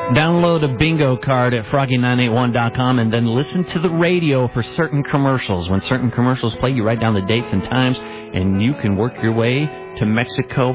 Download a bingo card at froggy981.com and then listen to the radio for certain commercials. When certain commercials play, you write down the dates and times, and you can work your way to Mexico